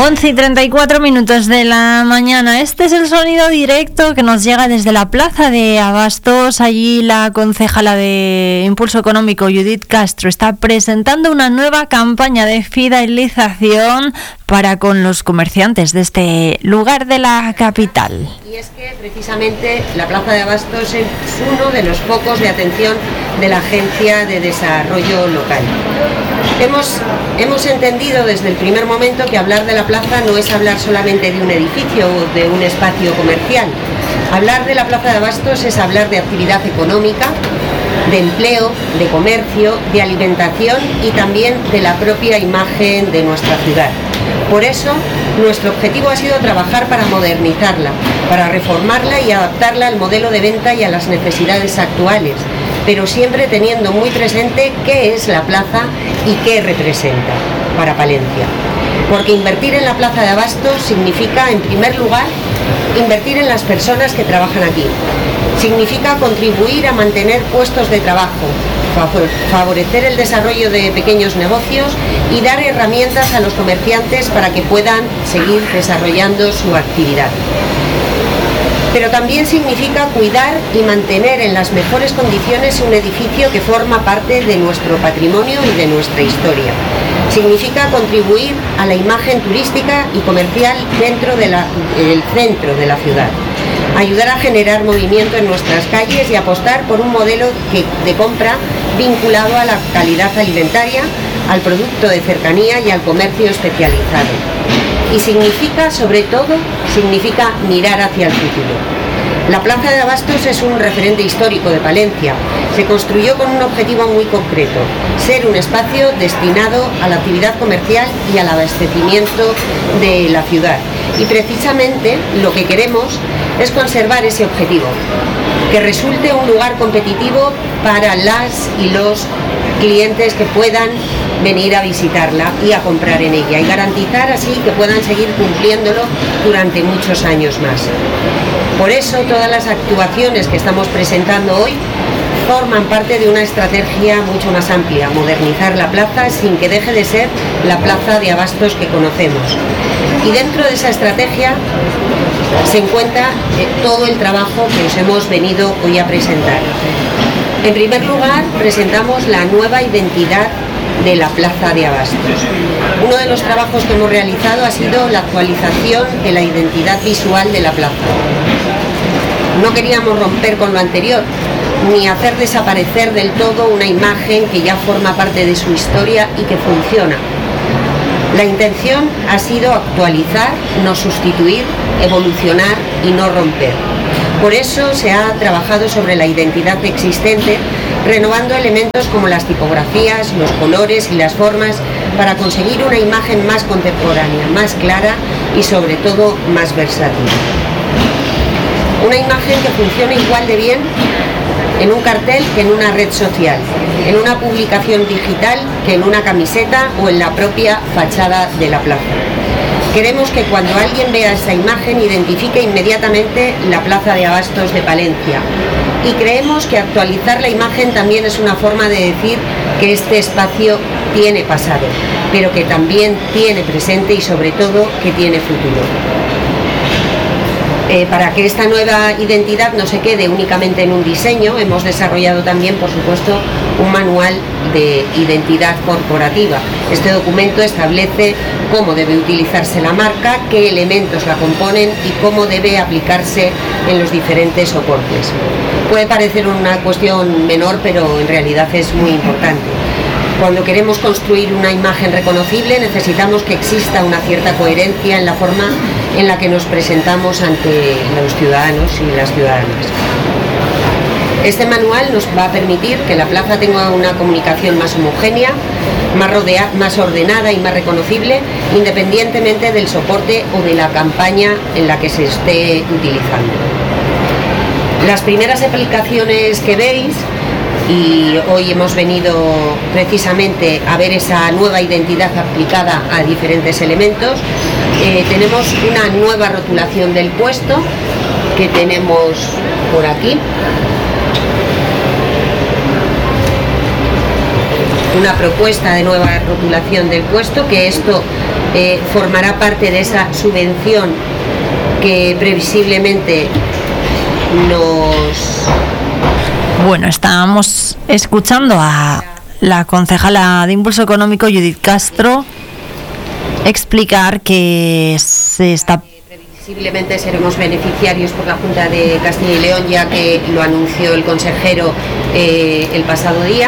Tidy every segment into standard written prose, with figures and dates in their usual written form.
11:34 de la mañana. Este es el sonido directo que nos llega desde la Plaza de Abastos. Allí la concejala de Impulso Económico, Judith Castro, está presentando una nueva campaña de fidelización para con los comerciantes de este lugar de la capital. Y es que precisamente la Plaza de Abastos es uno de los focos de atención de la Agencia de Desarrollo Local. Hemos entendido desde el primer momento que hablar de la plaza no es hablar solamente de un edificio o de un espacio comercial. Hablar de la Plaza de Abastos es hablar de actividad económica, de empleo, de comercio, de alimentación y también de la propia imagen de nuestra ciudad. Por eso, nuestro objetivo ha sido trabajar para modernizarla, para reformarla y adaptarla al modelo de venta y a las necesidades actuales, pero siempre teniendo muy presente qué es la plaza y qué representa para Palencia. Porque invertir en la Plaza de Abastos significa, en primer lugar, invertir en las personas que trabajan aquí. Significa contribuir a mantener puestos de trabajo, favorecer el desarrollo de pequeños negocios y dar herramientas a los comerciantes para que puedan seguir desarrollando su actividad. Pero también significa cuidar y mantener en las mejores condiciones un edificio que forma parte de nuestro patrimonio y de nuestra historia. Significa contribuir a la imagen turística y comercial dentro del centro de la ciudad. Ayudar a generar movimiento en nuestras calles y apostar por un modelo de compra vinculado a la calidad alimentaria, al producto de cercanía y al comercio especializado. Y significa, sobre todo, mirar hacia el futuro. La Plaza de Abastos es un referente histórico de Palencia. Se construyó con un objetivo muy concreto: ser un espacio destinado a la actividad comercial y al abastecimiento de la ciudad. Y precisamente lo que queremos es conservar ese objetivo, que resulte un lugar competitivo para las y los clientes que puedan venir a visitarla y a comprar en ella, y garantizar así que puedan seguir cumpliéndolo durante muchos años más. Por eso todas las actuaciones que estamos presentando hoy forman parte de una estrategia mucho más amplia: modernizar la plaza sin que deje de ser la Plaza de Abastos que conocemos. Y dentro de esa estrategia se encuentra todo el trabajo que os hemos venido hoy a presentar. En primer lugar, presentamos la nueva identidad de la Plaza de Abastos. Uno de los trabajos que hemos realizado ha sido la actualización de la identidad visual de la plaza. No queríamos romper con lo anterior, ni hacer desaparecer del todo una imagen que ya forma parte de su historia y que funciona. La intención ha sido actualizar, no sustituir, evolucionar y no romper. Por eso se ha trabajado sobre la identidad existente, renovando elementos como las tipografías, los colores y las formas para conseguir una imagen más contemporánea, más clara y sobre todo más versátil. Una imagen que funcione igual de bien en un cartel que en una red social, en una publicación digital que en una camiseta o en la propia fachada de la plaza. Queremos que cuando alguien vea esa imagen identifique inmediatamente la Plaza de Abastos de Palencia. Y creemos que actualizar la imagen también es una forma de decir que este espacio tiene pasado, pero que también tiene presente y sobre todo que tiene futuro. Para que esta nueva identidad no se quede únicamente en un diseño, hemos desarrollado también, por supuesto, un manual de identidad corporativa. Este documento establece cómo debe utilizarse la marca, qué elementos la componen y cómo debe aplicarse en los diferentes soportes. Puede parecer una cuestión menor, pero en realidad es muy importante. Cuando queremos construir una imagen reconocible, necesitamos que exista una cierta coherencia en la forma en la que nos presentamos ante los ciudadanos y las ciudadanas. Este manual nos va a permitir que la plaza tenga una comunicación más homogénea, más ordenada y más reconocible, independientemente del soporte o de la campaña en la que se esté utilizando. Las primeras aplicaciones que veis, y hoy hemos venido precisamente a ver esa nueva identidad aplicada a diferentes elementos, tenemos una nueva rotulación del puesto que tenemos por aquí. una propuesta de nueva rotulación del puesto, que esto formará parte de esa subvención que previsiblemente nos... Bueno, estábamos escuchando a la concejala de Impulso Económico, Judith Castro, explicar que se está... Previsiblemente seremos beneficiarios por la Junta de Castilla y León, ya que lo anunció el consejero el pasado día.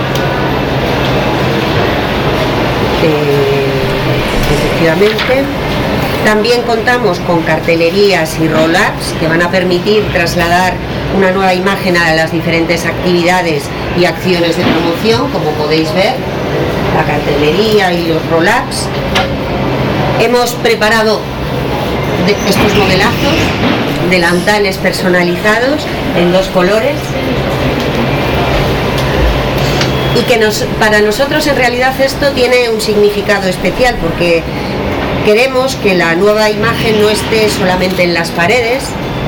Efectivamente. También contamos con cartelerías y roll-ups que van a permitir trasladar una nueva imagen a las diferentes actividades y acciones de promoción, como podéis ver, la cartelería y los roll-ups. Hemos preparado estos modelazos, delantales personalizados en 2 colores, y que para nosotros en realidad esto tiene un significado especial, porque queremos que la nueva imagen no esté solamente en las paredes,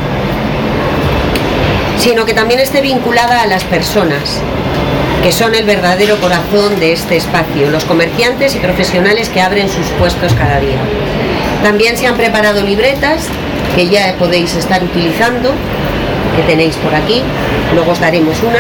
sino que también esté vinculada a las personas, que son el verdadero corazón de este espacio, los comerciantes y profesionales que abren sus puestos cada día. También se han preparado libretas que ya podéis estar utilizando, que tenéis por aquí, luego os daremos una.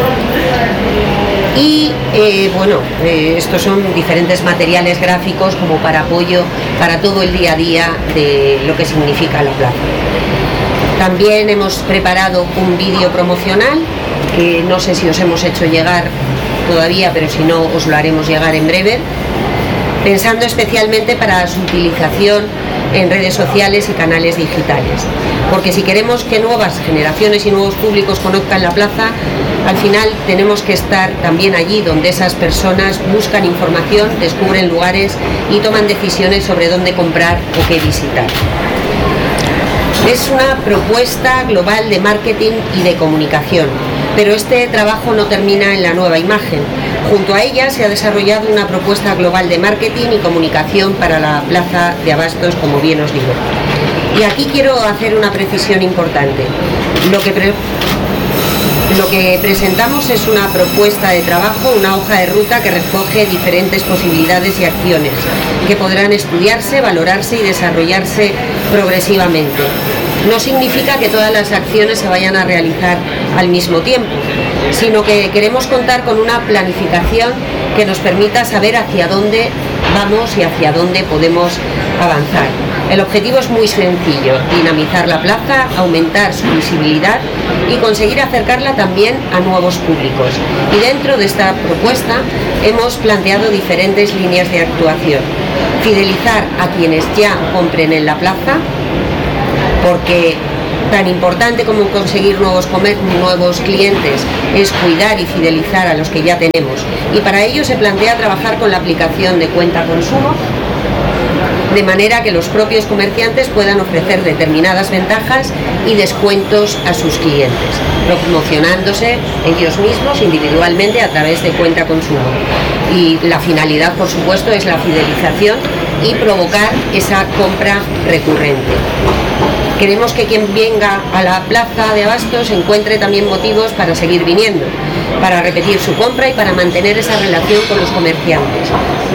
Y estos son diferentes materiales gráficos como para apoyo para todo el día a día de lo que significa la plaza. También hemos preparado un vídeo promocional que no sé si os hemos hecho llegar todavía, pero si no os lo haremos llegar en breve, pensando especialmente para su utilización en redes sociales y canales digitales, porque si queremos que nuevas generaciones y nuevos públicos conozcan la plaza, al final tenemos que estar también allí donde esas personas buscan información, descubren lugares y toman decisiones sobre dónde comprar o qué visitar. Es una propuesta global de marketing y de comunicación, pero este trabajo no termina en la nueva imagen. Junto a ella se ha desarrollado una propuesta global de marketing y comunicación para la plaza de Abastos, como bien os digo. Y aquí quiero hacer una precisión importante. Lo que presentamos es una propuesta de trabajo, una hoja de ruta que recoge diferentes posibilidades y acciones que podrán estudiarse, valorarse y desarrollarse progresivamente. No significa que todas las acciones se vayan a realizar al mismo tiempo, sino que queremos contar con una planificación que nos permita saber hacia dónde vamos y hacia dónde podemos avanzar. El objetivo es muy sencillo: dinamizar la plaza, aumentar su visibilidad y conseguir acercarla también a nuevos públicos. Y dentro de esta propuesta hemos planteado diferentes líneas de actuación. Fidelizar a quienes ya compren en la plaza, porque tan importante como conseguir nuevos clientes es cuidar y fidelizar a los que ya tenemos. Y para ello se plantea trabajar con la aplicación de cuenta consumo, de manera que los propios comerciantes puedan ofrecer determinadas ventajas y descuentos a sus clientes, promocionándose ellos mismos individualmente a través de cuenta consumo. Y la finalidad, por supuesto, es la fidelización y provocar esa compra recurrente. Queremos que quien venga a la plaza de Abastos encuentre también motivos para seguir viniendo, para repetir su compra y para mantener esa relación con los comerciantes.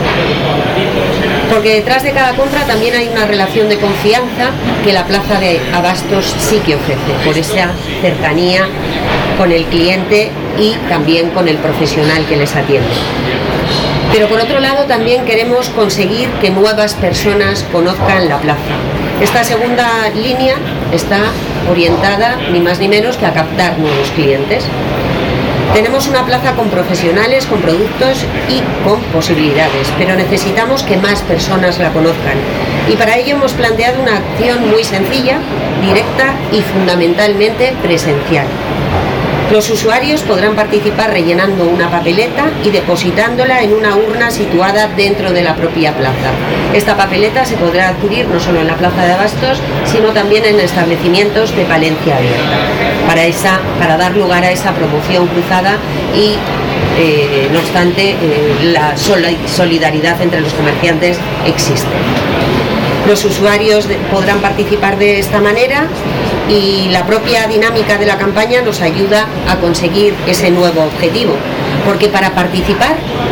Porque detrás de cada compra también hay una relación de confianza que la plaza de Abastos sí que ofrece, por esa cercanía con el cliente y también con el profesional que les atiende. Pero por otro lado también queremos conseguir que nuevas personas conozcan la plaza. Esta segunda línea está orientada ni más ni menos que a captar nuevos clientes. Tenemos una plaza con profesionales, con productos y con posibilidades, pero necesitamos que más personas la conozcan. Y para ello hemos planteado una acción muy sencilla, directa y fundamentalmente presencial. Los usuarios podrán participar rellenando una papeleta y depositándola en una urna situada dentro de la propia plaza. Esta papeleta se podrá adquirir no solo en la plaza de Abastos, sino también en establecimientos de Palencia abierta, para dar lugar a esa promoción cruzada y, no obstante, la solidaridad entre los comerciantes existe. Los usuarios podrán participar de esta manera y la propia dinámica de la campaña nos ayuda a conseguir ese nuevo objetivo, porque para participar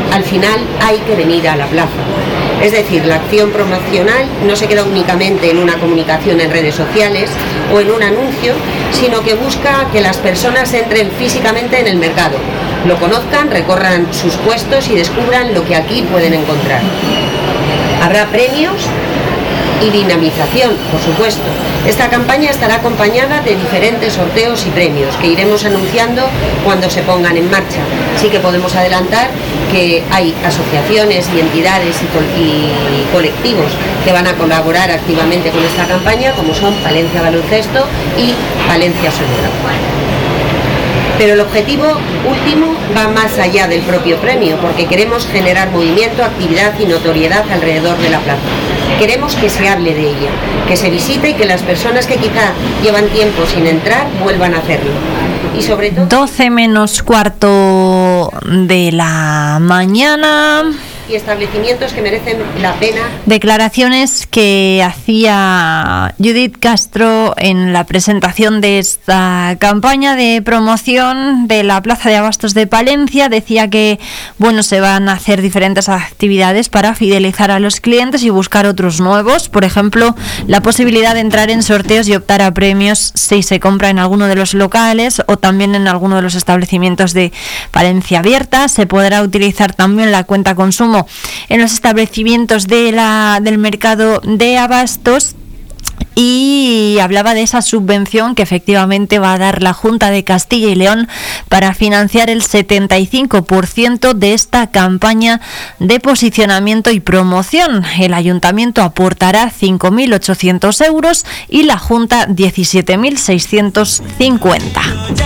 al final hay que venir a la plaza. Es decir, la acción promocional no se queda únicamente en una comunicación en redes sociales o en un anuncio, sino que busca que las personas entren físicamente en el mercado, lo conozcan, recorran sus puestos y descubran lo que aquí pueden encontrar. Habrá premios y dinamización, por supuesto. Esta campaña estará acompañada de diferentes sorteos y premios que iremos anunciando cuando se pongan en marcha. Sí que podemos adelantar que hay asociaciones y entidades y colectivos que van a colaborar activamente con esta campaña, como son Palencia Baloncesto y Palencia Sonora. Pero el objetivo último va más allá del propio premio, porque queremos generar movimiento, actividad y notoriedad alrededor de la plaza. Queremos que se hable de ella, que se visite y que las personas que quizá llevan tiempo sin entrar vuelvan a hacerlo. Y sobre todo 12 menos cuarto de la mañana. Y establecimientos que merecen la pena. Declaraciones que hacía Judith Castro en la presentación de esta campaña de promoción de la Plaza de Abastos de Palencia. Decía que se van a hacer diferentes actividades para fidelizar a los clientes y buscar otros nuevos. Por ejemplo, la posibilidad de entrar en sorteos y optar a premios si se compra en alguno de los locales o también en alguno de los establecimientos de Palencia Abierta. Se podrá utilizar también la cuenta consumo en los establecimientos del mercado de abastos. Y hablaba de esa subvención que efectivamente va a dar la Junta de Castilla y León para financiar el 75% de esta campaña de posicionamiento y promoción. El Ayuntamiento aportará 5.800 euros y la Junta 17.650.